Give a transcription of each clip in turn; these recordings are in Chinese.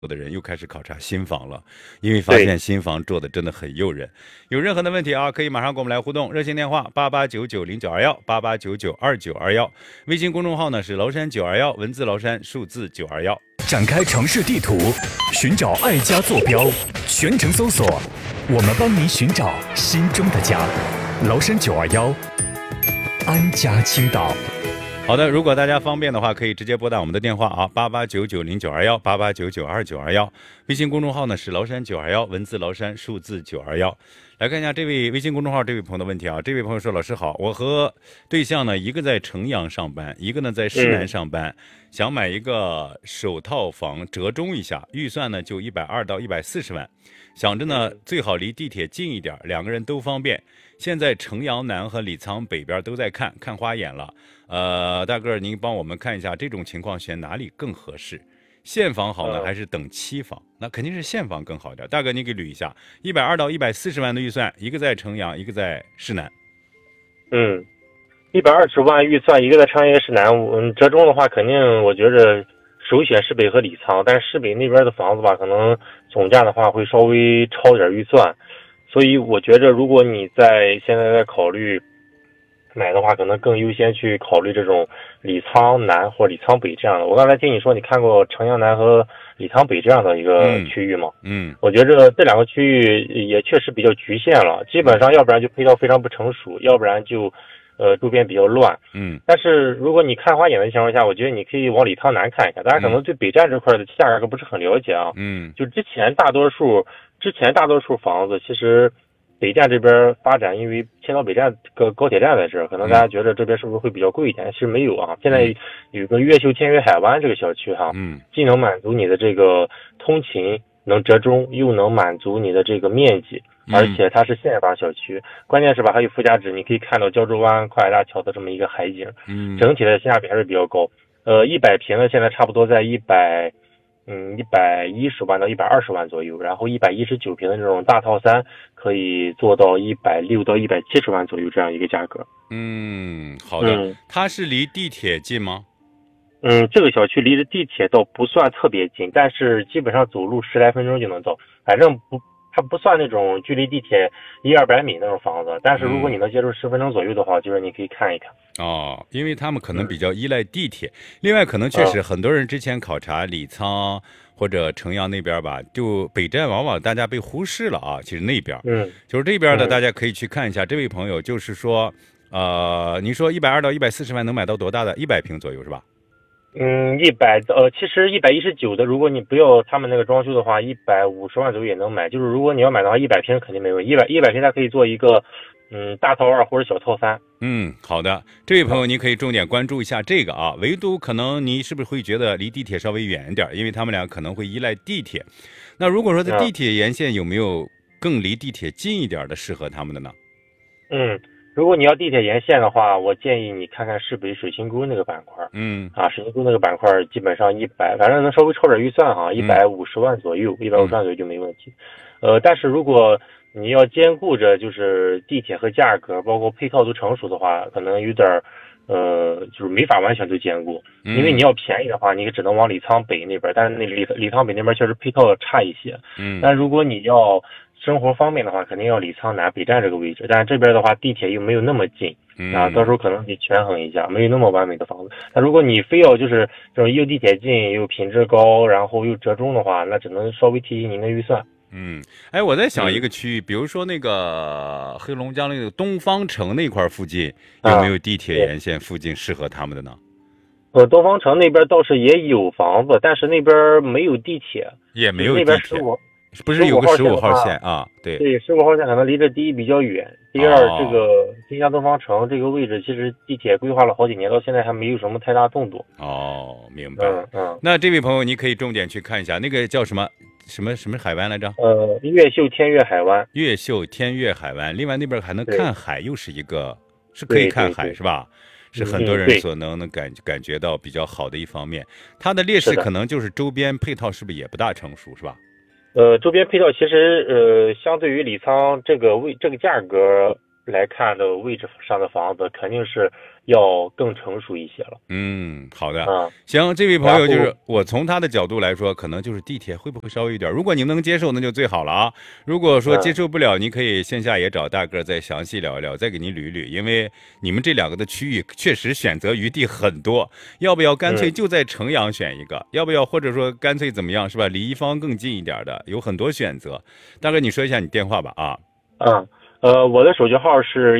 的人又开始考察新房了，因为发现新房做的真的很诱人。有任何的问题啊，可以马上跟我们来互动。热线电话88990921，88992921。微信公众号呢是崂山921，文字崂山，数字921。 展开城市地图，寻找爱家坐标，全程搜索，我们帮您寻找心中的家。崂山921，安家青岛。 好的，如果大家方便的话，可以直接拨打我们的电话啊，88990921，88992921。微信公众号呢是崂山921，文字崂山，数字921。来看一下这位微信公众号这位朋友的问题啊，这位朋友说：老师好，我和对象呢，一个在城阳上班，一个呢在市南上班，想买一个首套房折中一下，预算呢就120到140万，想着呢最好离地铁近一点，两个人都方便。现在城阳南和李沧北边都在看花眼了，大个您帮我们看一下这种情况选哪里更合适？现房好呢，还是等期房？那肯定是现房更好一点。大哥，你给捋一下，120到140万的预算，一个在城阳，一个在市南。 120万预算，一个在城阳，一个市南。折中的话，肯定我觉着首选市北和李沧，但是市北那边的房子吧，可能总价的话会稍微超点预算。所以我觉着，如果你现在在考虑买的话，可能更优先去考虑这种李沧南或者李沧北这样的。我刚才听你说你看过城阳南和李沧北这样的一个区域吗？我觉着这两个区域也确实比较局限了，基本上要不然就配套非常不成熟，要不然就周边比较乱。但是如果你看花眼的情况下，我觉得你可以往李沧南看一看。大家可能对北站这块的价格不是很了解啊。就之前大多数房子其实北站这边发展，因为千岛北站高铁站在这儿，可能大家觉得这边是不是会比较贵一点？其实没有啊。现在有个越秀天悦海湾这个小区哈，既能满足你的这个通勤能折中，又能满足你的这个面积，而且它是现房小区，关键是吧还有附加值，你可以看到胶州湾、跨海大桥的这么一个海景，整体的性价比还是比较高。100平的现在差不多在110万到120万左右，然后119平的这种大套餐可以做到160到170万左右这样一个价格。 好的。它是离地铁近吗？ 这个小区离着地铁倒不算特别近，但是基本上走路10来分钟就能到，反正它不算那种距离地铁100-200米那种房子，但是如果你能接受10分钟左右的话，就是你可以看一看。 因为他们可能比较依赖地铁。另外可能确实很多人之前考察李沧或者城阳那边吧，就北站往往大家被忽视了啊，其实那边就是这边的大家可以去看一下。这位朋友就是说您说120到140万能买到多大的？100平左右是吧？ 其实119的，如果你不要他们那个装修的话，150万左右也能买。就是如果你要买的话，100平肯定没问题。100平它可以做一个大套2或者小套3。 好的，这位朋友你可以重点关注一下这个啊。唯独可能你是不是会觉得离地铁稍微远一点，因为他们俩可能会依赖地铁。那如果说在地铁沿线有没有更离地铁近一点的适合他们的呢？ 如果你要地铁沿线的话，我建议你看看市北水清沟那个板块。水清沟那个板块基本上反正能稍微超点预算哈，150万左右，150万左右就没问题。但是如果你要兼顾着就是地铁和价格，包括配套都成熟的话，可能有点就是没法完全都兼顾。因为你要便宜的话，你只能往李沧北那边，但是那李沧北那边确实配套差一些。但如果你要生活方便的话，肯定要李沧南北站这个位置，但是这边的话地铁又没有那么近到时候可能得权衡一下，没有那么完美的房子。那如果你非要就是这种又地铁近又品质高然后又折中的话，那只能稍微提醒您的预算。 我在想一个区域，比如说那个黑龙江那个东方城那块附近，有没有地铁沿线附近适合他们的呢？ 东方城那边倒是也有房子，但是那边没有地铁， 也没有地铁。不是有个15号线啊？对 ，15号线可能离这第一比较远，第二这个金沙东方城这个位置，其实地铁规划了好几年，到现在还没有什么太大动作。 明白。那这位朋友，你可以重点去看一下那个叫什么海湾来着？ 越秀天悦海湾。 越秀天悦海湾，另外那边还能看海，又是一个是可以看海是吧？是很多人所能感觉到比较好的一方面。它的劣势可能就是周边配套是不是也不大成熟是吧？ 周边配套其实相对于李沧这个价格来看的位置上的房子，肯定是要更成熟一些了。 好的， 嗯， 行，这位朋友就是我从他的角度来说，可能就是地铁会不会稍微一点？如果你们能接受，那就最好了啊。如果说接受不了，你可以线下也找大哥再详细聊一聊，再给您捋一捋，因为你们这两个的区域确实选择余地很多，要不要干脆就在城阳选一个？要不要或者说干脆怎么样，是吧？离一方更近一点的，有很多选择。大哥，你说一下你电话吧啊。 我的手机号是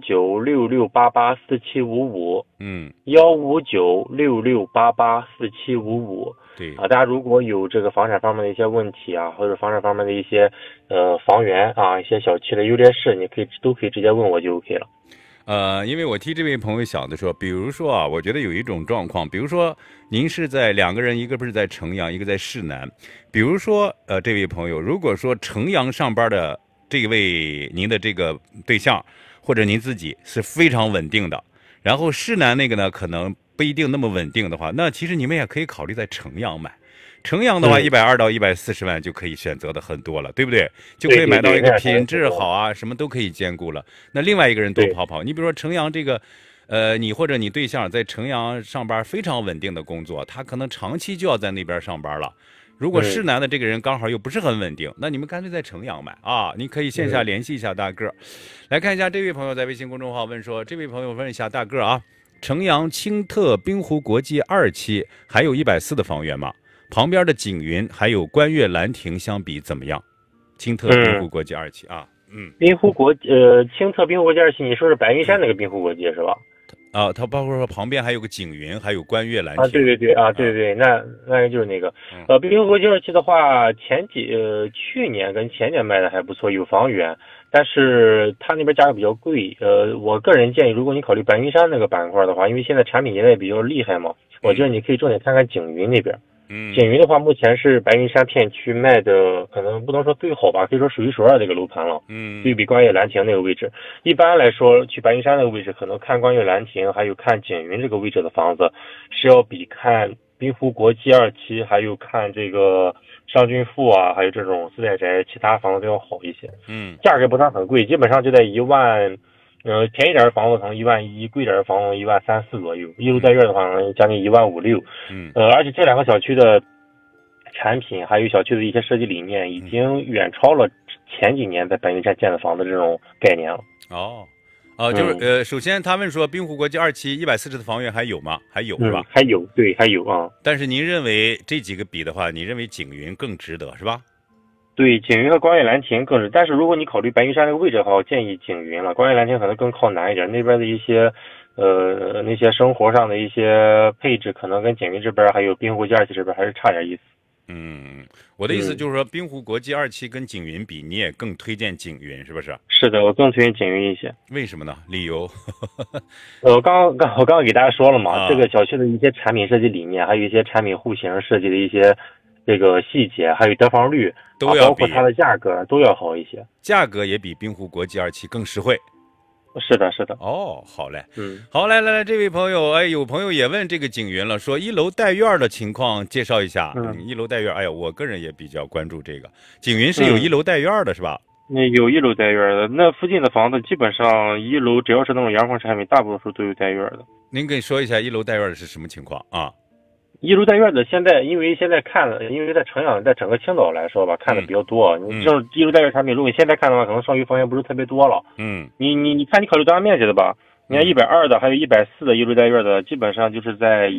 15966884755，15966884755。 对啊，大家如果有这个房产方面的一些问题啊，或者房产方面的一些房源啊，一些小区的优劣势，你都可以直接问我就 OK 了。 因为我替这位朋友想的说，比如说啊，我觉得有一种状况，比如说您是在两个人，一个不是在城阳，一个在市南，比如说这位朋友，如果说城阳上班的这位您的这个对象或者您自己是非常稳定的，然后市南那个呢可能不一定那么稳定的话，那其实你们也可以考虑在城阳买。城阳的话，120到140万就可以选择的很多了，对不对？就可以买到一个品质好啊，什么都可以兼顾了。那另外一个人多跑跑，你比如说城阳这个，你或者你对象在城阳上班非常稳定的工作，他可能长期就要在那边上班了。如果市南的这个人刚好又不是很稳定，那你们干脆在城阳买啊，你可以线下联系一下大个。来看一下这位朋友在微信公众号问说，这位朋友问一下大个啊，城阳青特滨湖国际2期还有140的房源吗？旁边的景云还有观悦兰亭相比怎么样？青特滨湖国际2期啊， 青特滨湖国际2期，你说是白云山那个滨湖国际是吧？ 啊，它包括说旁边还有个景云，还有观悦兰亭。 啊，对对，那就是那个滨湖国际2期的话，去年跟前年卖的还不错，有房源，但是它那边价格比较贵。我个人建议，如果你考虑白云山那个板块的话，因为现在产品现在也比较厉害嘛，我觉得你可以重点看看景云那边。景云的话，目前是白云山片区卖的，可能不能说最好吧，可以说数一数二的一个楼盘了。对比观悦兰亭那个位置，一般来说去白云山那个位置，可能看观悦兰亭，还有看景云这个位置的房子，是要比看滨湖国际2期，还有看这个上郡富啊，还有这种四代宅其他房子都要好一些。价格不算很贵，基本上就在1万。便宜点的房子可能11000，贵点的房子13000-14000左右，一楼带院的话将近15000-16000。而且这两个小区的产品还有小区的一些设计理念，已经远超了前几年在白云山建的房子这种概念了。 就是首先他问说，滨湖国际2期140的房源还有吗？还有是吧？ 还有，对，还有啊。 但是您认为这几个比的话，你认为景云更值得是吧？ 对，景云和观悦兰亭更是，但是如果你考虑白云山那个位置的话，我建议景云了。观悦兰亭可能更靠南一点，那边的一些那些生活上的一些配置，可能跟景云这边还有滨湖国际2期这边还是差点意思。 我的意思就是说，滨湖国际2期跟景云比，你也更推荐景云是不是？ 是的，我更推荐景云一些。 为什么呢？理由？ 我刚刚给大家说了嘛，这个小区的一些产品设计理念，还有一些产品户型设计的一些这个细节，还有得房率， 都要包括它的价格都要好一些， 价格也比滨湖国际2期更实惠。 是的，是的。 哦，好嘞，好，来，这位朋友，有朋友也问这个景云了，说一楼带院的情况介绍一下。一楼带院，我个人也比较关注这个。景云是有一楼带院的是吧？ 有一楼带院的，那附近的房子基本上一楼只要是那种洋房产品，大部分时候都有带院的。 您给说一下一楼带院的是什么情况啊？ 一楼带院的因为现在看了，因为在城阳，在整个青岛来说吧，看的比较多。你这种一楼带院产品，如果你现在看的话，可能剩余房源不是特别多了。你看你考虑多大面积的吧？你看120的，还有140的一楼带院的，基本上就是在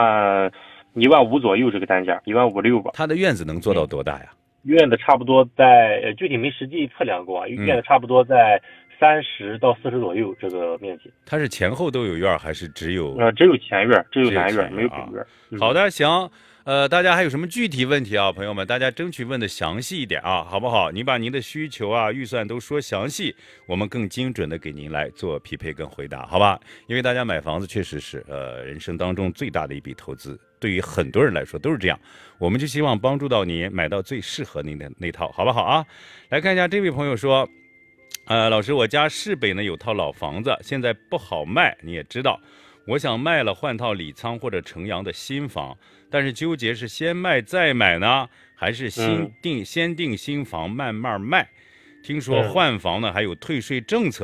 15000左右这个单价，15000-16000吧。 它的院子能做到多大呀？ 院子差不多在具体没实际测量过，院子差不多在30到40左右这个面积。 它是前后都有院还是只有？ 只有前院，只有南院，没有北院。 好的，行。大家还有什么具体问题啊，朋友们？大家争取问的详细一点啊，好不好？你把您的需求啊、预算都说详细，我们更精准的给您来做匹配跟回答，好吧？因为大家买房子确实是人生当中最大的一笔投资，对于很多人来说都是这样。我们就希望帮助到你买到最适合您的那套，好不好啊？来看一下这位朋友说，老师，我家市北呢有套老房子，现在不好卖，你也知道。我想卖了换套李沧或者城阳的新房，但是纠结是先卖再买呢，还是先定新房慢慢卖？听说换房呢还有退税政策，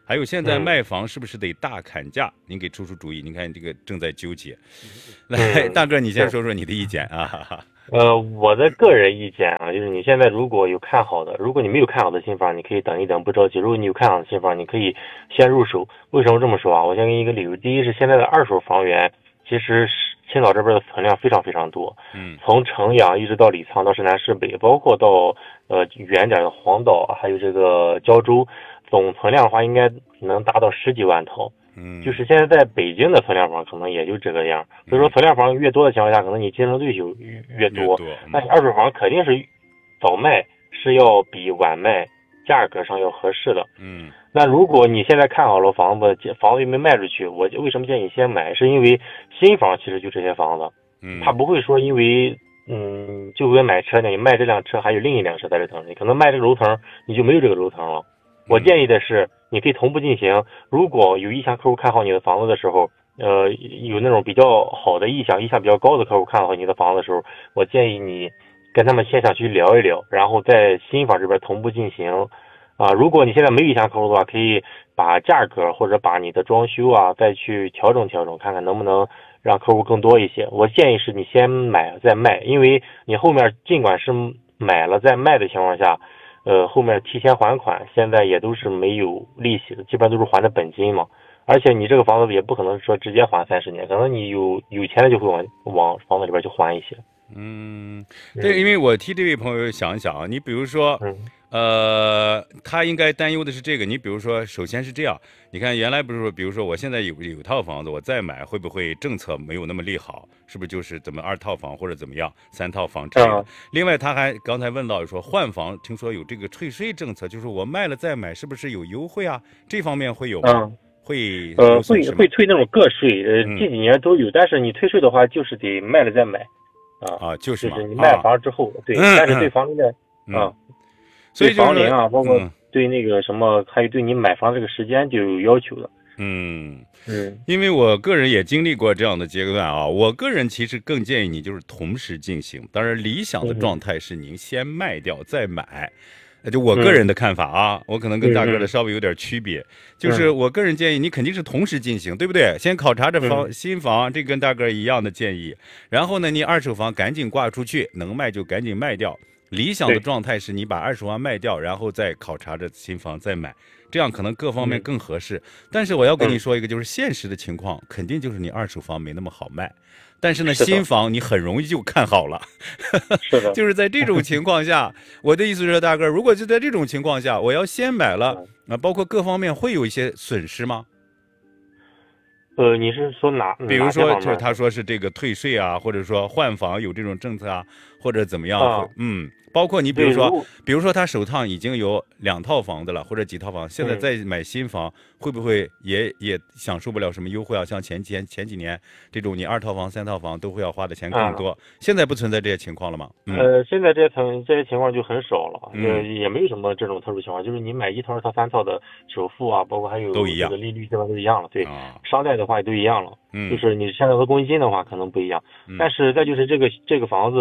还有现在卖房是不是得大砍价？您给出主意。您看这个正在纠结。来，大哥，你先说说你的意见啊。哈哈。 我的个人意见啊，就是你现在如果有看好的，如果你没有看好的新房，你可以等一等，不着急；如果你有看好的新房，你可以先入手。为什么这么说啊？我先给你一个理由。第一是现在的二手房源，其实青岛这边的存量非常非常多。从城阳一直到李沧到市南市北，包括到远点的黄岛，还有这个胶州，总存量的话应该能达到10几万套。就是现在在北京的存量房可能也就这个样，所以说存量房越多的情况下，可能你竞争对手越多。那你二手房肯定是早卖是要比晚卖价格上要合适的。那如果你现在看好了房子又没卖出去，我为什么建议先买？是因为新房其实就这些房子，他不会说因为就跟买车呢，你卖这辆车还有另一辆车在这等你，可能卖这个楼层你就没有这个楼层了。我建议的是，你可以同步进行。如果有意向客户看好你的房子的时候，有那种比较好的意向比较高的客户看好你的房子的时候，我建议你跟他们线上去聊一聊，然后在新房这边同步进行。如果你现在没有意向客户的话，可以把价格或者把你的装修啊再去调整，看看能不能让客户更多一些。我建议是你先买再卖，因为你后面尽管是买了再卖的情况下，后面提前还款现在也都是没有利息的，基本上都是还的本金嘛。而且你这个房子也不可能说直接还30年，可能你有钱的就会往房子里边去还一些。 对，因为我替这位朋友想一想啊，你比如说，他应该担忧的是这个。你比如说，首先是这样，你看原来不是说，比如说我现在有套房子，我再买会不会政策没有那么利好？是不是就是怎么2套房或者怎么样3套房之类的？另外，他还刚才问到说换房，听说有这个退税政策，就是我卖了再买，是不是有优惠啊？这方面会有吗？会退那种个税，近几年都有，但是你退税的话，就是得卖了再买。就是你卖房之后，对，但是对房龄的所以房龄啊，包括对那个什么，还有对你买房这个时间就有要求的。 因为我个人也经历过这样的阶段啊，我个人其实更建议你就是同时进行，当然理想的状态是您先卖掉再买。就我个人的看法啊，我可能跟大哥的稍微有点区别，就是我个人建议你肯定是同时进行，对不对？先考察着新房，这跟大哥一样的建议。然后呢，你二手房赶紧挂出去，能卖就赶紧卖掉。理想的状态是你把二手房卖掉，然后再考察着新房再买，这样可能各方面更合适。但是我要跟你说一个，就是现实的情况，肯定就是你二手房没那么好卖。但是呢，新房你很容易就看好了。 是的， 就是在这种情况下，我的意思是，大哥，如果就在这种情况下，我要先买了，包括各方面会有一些损失吗？ 你是说比如说，就是他说是这个退税啊，或者说换房有这种政策啊，或者怎么样？包括你比如说他手上已经有2套房子了，或者几套房，现在再买新房，会不会也享受不了什么优惠啊？像前几年这种你2套房、3套房都会要花的钱更多，现在不存在这些情况了吗？ 现在这些情况就很少了，也没有什么这种特殊情况，就是你买1套、2套、3套的首付啊，包括还有这个利率，基本上都一样了。对，商贷的话也都一样了。就是你现在的公积金的话可能不一样，但是再就是这个房子，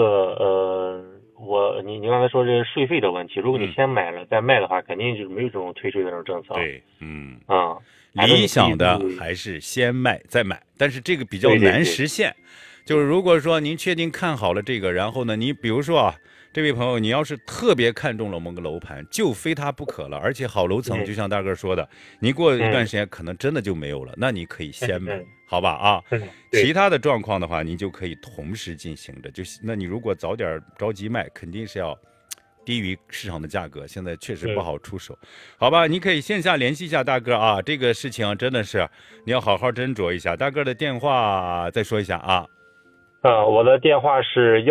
你刚才说这个税费的问题，如果你先买了再卖的话，肯定就是没有这种退税的这种政策。 对，理想的还是先卖再买，但是这个比较难实现。就是如果说您确定看好了这个，然后呢，你比如说啊，这位朋友，你要是特别看中了某个楼盘，就非它不可了，而且好楼层，就像大哥说的，你过一段时间可能真的就没有了，那你可以先买，好吧啊？其他的状况的话，您就可以同时进行的。那你如果早点着急卖，肯定是要低于市场的价格，现在确实不好出手，好吧？你可以线下联系一下大哥啊，这个事情真的是你要好好斟酌一下。大哥的电话再说一下啊。 我的电话是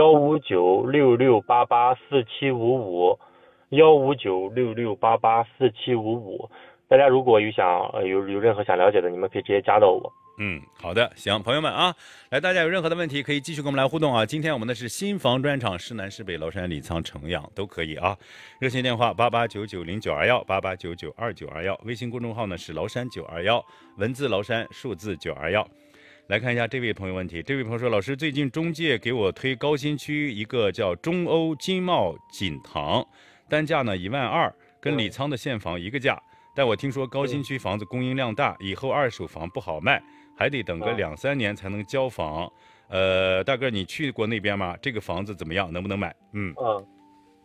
15966884755，15966884755。大家如果有任何想了解的，你们可以直接加到我。 好的，行，朋友们啊，大家有任何的问题可以继续跟我们来互动啊。今天我们的是新房专场，市南市北、崂山、李沧、城阳都可以啊。热线电话88990921，88992921，微信公众号呢是崂山921，文字崂山，数字921。来看一下这位朋友问题，这位朋友说，老师，最近中介给我推高新区一个叫中欧金茂锦堂，单价呢12000，跟李沧的现房一个价， 但我听说高新区房子供应量大，以后二手房不好卖，还得等个2-3年才能交房。大哥，你去过那边吗？这个房子怎么样？能不能买？